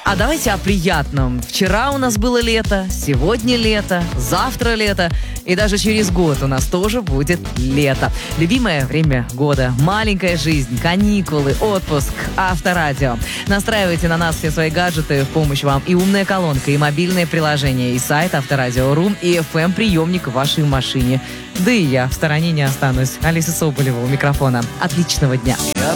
А давайте о приятном. Вчера у нас было лето, сегодня лето, завтра лето, и даже через год у нас тоже будет лето. Любимое время года, маленькая жизнь, каникулы, отпуск, Авторадио. Настраивайте на нас все свои гаджеты, в помощь вам и умная колонка, и мобильное приложение, и сайт Авторадио.ру, и FM-приемник в вашей машине. Да и я в стороне не останусь. Алиса Соболева у микрофона. Отличного дня. Я